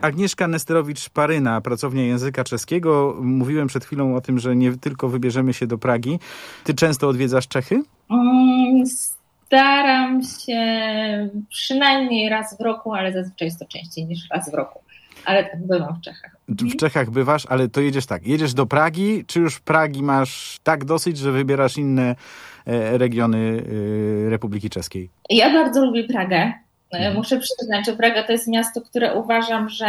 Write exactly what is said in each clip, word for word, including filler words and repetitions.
Agnieszka Nesterowicz-Paryna, pracownia języka czeskiego. Mówiłem przed chwilą o tym, że nie tylko wybierzemy się do Pragi. Ty często odwiedzasz Czechy? Um, staram się przynajmniej raz w roku, ale zazwyczaj jest to częściej niż raz w roku. Ale tak bywam w Czechach. W Czechach bywasz, ale to jedziesz tak. Jedziesz do Pragi, czy już Pragi masz tak dosyć, że wybierasz inne regiony Republiki Czeskiej? Ja bardzo lubię Pragę. Muszę przyznać, że Praga to jest miasto, które uważam, że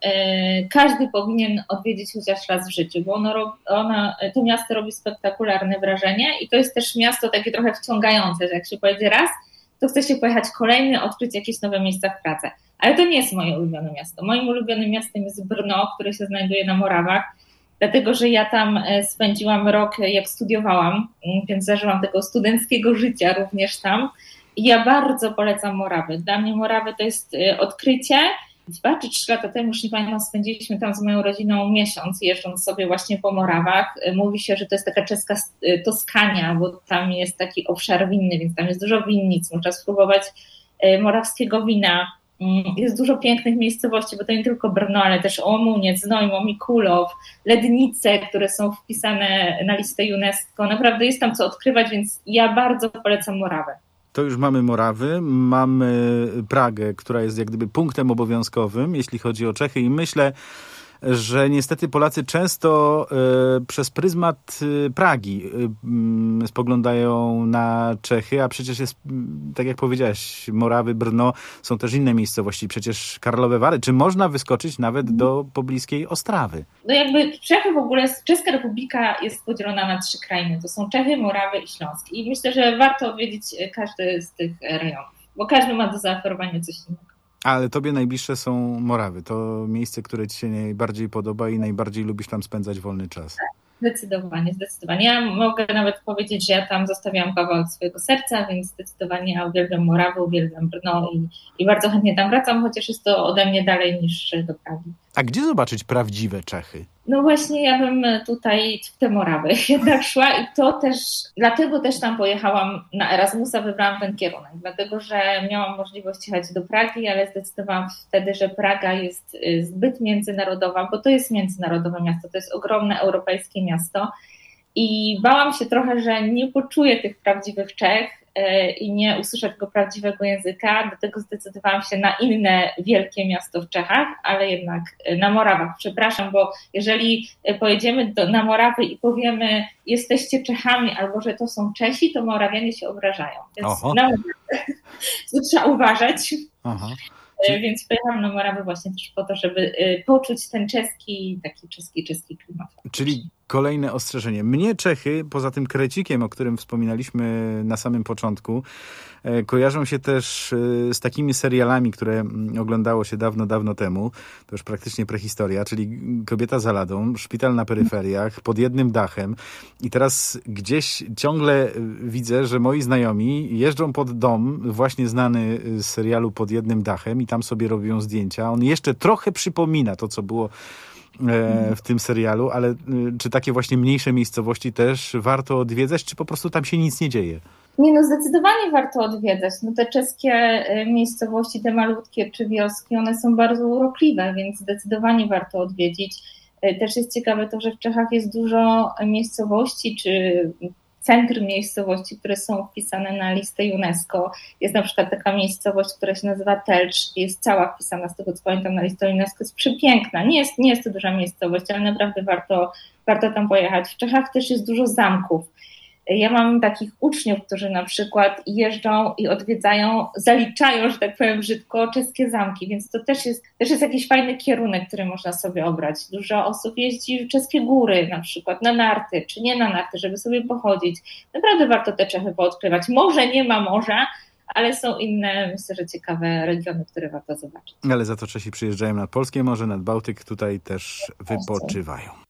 każdy powinien odwiedzić chociaż raz w życiu, bo ono, ono, to miasto robi spektakularne wrażenie i to jest też miasto takie trochę wciągające, że jak się pojedzie raz, to chce się pojechać kolejny, odkryć jakieś nowe miejsca w Pradze. Ale to nie jest moje ulubione miasto. Moim ulubionym miastem jest Brno, które się znajduje na Morawach, dlatego że ja tam spędziłam rok, jak studiowałam, więc zażyłam tego studenckiego życia również tam. I ja bardzo polecam Morawy. Dla mnie Morawy to jest odkrycie. Dwa czy trzy lata temu, już nie pamiętam, spędziliśmy tam z moją rodziną miesiąc, jeżdżąc sobie właśnie po Morawach. Mówi się, że to jest taka czeska Toskania, bo tam jest taki obszar winny, więc tam jest dużo winnic. Można spróbować morawskiego wina. Jest dużo pięknych miejscowości, bo to nie tylko Brno, ale też Omuniec, Znojmo, Mikulow, Lednice, które są wpisane na listę UNESCO. Naprawdę jest tam co odkrywać, więc ja bardzo polecam Morawę. To już mamy Morawy, mamy Pragę, która jest jak gdyby punktem obowiązkowym, jeśli chodzi o Czechy i myślę, że niestety Polacy często y, przez pryzmat y, Pragi y, spoglądają na Czechy, a przecież jest, y, tak jak powiedziałaś, Morawy, Brno, są też inne miejscowości, przecież Karlowe Vary. Czy można wyskoczyć nawet do pobliskiej Ostrawy? No jakby Czechy w ogóle, Czeska Republika jest podzielona na trzy krainy. To są Czechy, Morawy i Śląsk. I myślę, że warto odwiedzić każdy z tych rejonów, bo każdy ma do zaoferowania coś innego. Ale tobie najbliższe są Morawy. To miejsce, które ci się najbardziej podoba i najbardziej lubisz tam spędzać wolny czas. Tak, zdecydowanie, zdecydowanie. Ja mogę nawet powiedzieć, że ja tam zostawiałam kawałek swojego serca, więc zdecydowanie ja uwielbiam Morawę, uwielbiam Brno i, i bardzo chętnie tam wracam, chociaż jest to ode mnie dalej niż do Pragi. A gdzie zobaczyć prawdziwe Czechy? No właśnie, ja bym tutaj w te Morawy jednak szła i to też, dlatego też tam pojechałam na Erasmusa, wybrałam ten kierunek, dlatego że miałam możliwość jechać do Pragi, ale zdecydowałam wtedy, że Praga jest zbyt międzynarodowa, bo to jest międzynarodowe miasto, to jest ogromne europejskie miasto i bałam się trochę, że nie poczuję tych prawdziwych Czech i nie usłyszę tego prawdziwego języka, dlatego zdecydowałam się na inne wielkie miasto w Czechach, ale jednak na Morawach. Przepraszam, bo jeżeli pojedziemy do, na Morawy i powiemy, jesteście Czechami albo że to są Czesi, to Morawianie się obrażają. Więc na to trzeba uważać. Aha. Więc pojechałam na Morawy właśnie też po to, żeby poczuć ten czeski, taki czeski, czeski klimat. Czyli kolejne ostrzeżenie. Mnie Czechy, poza tym Krecikiem, o którym wspominaliśmy na samym początku, kojarzą się też z takimi serialami, które oglądało się dawno, dawno temu. To już praktycznie prehistoria, czyli Kobieta za ladą, Szpital na peryferiach, Pod jednym dachem. I teraz gdzieś ciągle widzę, że moi znajomi jeżdżą pod dom, właśnie znany z serialu Pod jednym dachem i tam sobie robią zdjęcia. On jeszcze trochę przypomina to, co było w tym serialu, ale czy takie właśnie mniejsze miejscowości też warto odwiedzać, czy po prostu tam się nic nie dzieje? Nie, no zdecydowanie warto odwiedzać. No te czeskie miejscowości, te malutkie czy wioski, one są bardzo urokliwe, więc zdecydowanie warto odwiedzić. Też jest ciekawe to, że w Czechach jest dużo miejscowości czy centrum miejscowości, które są wpisane na listę UNESCO. Jest na przykład taka miejscowość, która się nazywa Telcz, jest cała wpisana, z tego co pamiętam, na listę UNESCO. Jest przepiękna. Nie jest, nie jest to duża miejscowość, ale naprawdę warto, warto tam pojechać. W Czechach też jest dużo zamków. Ja mam takich uczniów, którzy na przykład jeżdżą i odwiedzają, zaliczają, że tak powiem brzydko, czeskie zamki, więc to też jest, też jest jakiś fajny kierunek, który można sobie obrać. Dużo osób jeździ w czeskie góry, na przykład na narty, czy nie na narty, żeby sobie pochodzić. Naprawdę warto te Czechy poodkrywać. Może nie ma morza, ale są inne, myślę, że ciekawe regiony, które warto zobaczyć. Ale za to Czesi przyjeżdżają nad Polskie Morze, nad Bałtyk, tutaj też wypoczywają.